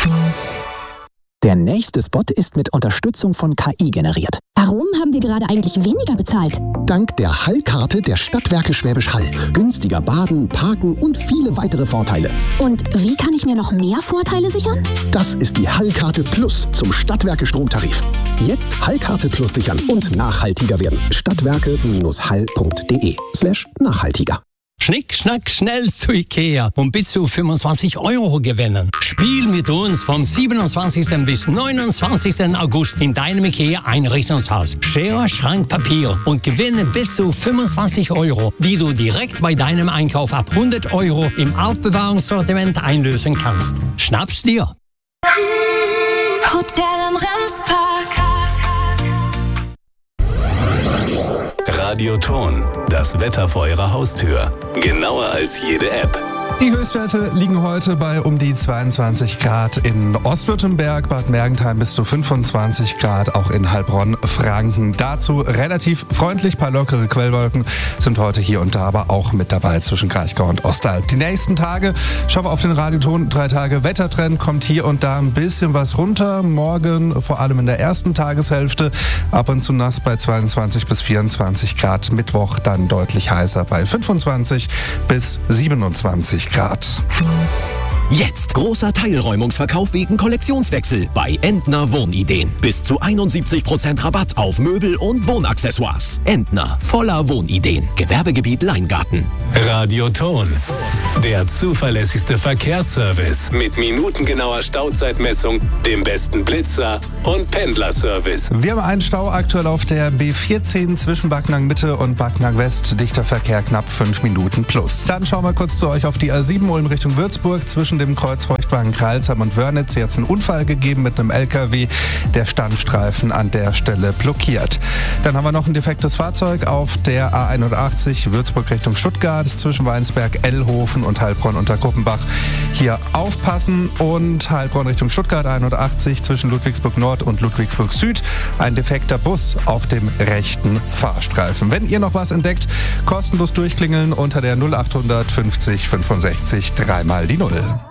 Der nächste Spot ist mit Unterstützung von KI generiert. Warum haben wir gerade eigentlich weniger bezahlt? Dank der Hall-Karte der Stadtwerke Schwäbisch Hall. Günstiger Baden, Parken und viele weitere Vorteile. Und wie kann ich mir noch mehr Vorteile sichern? Das ist die Hall-Karte Plus zum Stadtwerke Stromtarif. Jetzt Hall-Karte Plus sichern und nachhaltiger werden. Stadtwerke-hall.de/nachhaltiger. Schnick, schnack, schnell zu Ikea und bis zu 25 € gewinnen. Spiel mit uns vom 27. bis 29. August in deinem Ikea-Einrichtungshaus. Schere, Schrank, Papier und gewinne bis zu 25 €, die du direkt bei deinem Einkauf ab 100 € im Aufbewahrungssortiment einlösen kannst. Schnapp's dir! Hotel am Ramspark. Radioton, das Wetter vor Ihrer Haustür. Genauer als jede App. Die Höchstwerte liegen heute bei um die 22 Grad in Ostwürttemberg, Bad Mergentheim bis zu 25 Grad, auch in Heilbronn, Franken. Dazu relativ freundlich, paar lockere Quellwolken sind heute hier und da aber auch mit dabei zwischen Kraichgau und Ostalb. Die nächsten Tage, schauen wir auf den Radioton, 3 Tage Wettertrend, kommt hier und da ein bisschen was runter. Morgen, vor allem in der ersten Tageshälfte, ab und zu nass bei 22 bis 24 Grad. Mittwoch dann deutlich heißer bei 25 bis 27 Grad. Jetzt großer Teilräumungsverkauf wegen Kollektionswechsel bei Entner Wohnideen. Bis zu 71% Rabatt auf Möbel und Wohnaccessoires. Entner, voller Wohnideen. Gewerbegebiet Leingarten. Radioton, der zuverlässigste Verkehrsservice mit minutengenauer Stauzeitmessung, dem besten Blitzer und Pendlerservice. Wir haben einen Stau aktuell auf der B14 zwischen Backnang Mitte und Backnang West. Dichter Verkehr knapp 5 Minuten plus. Dann schauen wir kurz zu euch auf die A7 Ulm Richtung Würzburg. Zwischen dem Kreuz Feuchtwagen-Kreilsheim und Wörnitz jetzt einen Unfall gegeben mit einem LKW. Der Standstreifen an der Stelle blockiert. Dann haben wir noch ein defektes Fahrzeug auf der A81 Würzburg Richtung Stuttgart zwischen Weinsberg, Ellhofen und Heilbronn unter Kuppenbach. Hier aufpassen und Heilbronn Richtung Stuttgart 81 zwischen Ludwigsburg Nord und Ludwigsburg Süd. Ein defekter Bus auf dem rechten Fahrstreifen. Wenn ihr noch was entdeckt, kostenlos durchklingeln unter der 0800 50 65 3 mal die 0.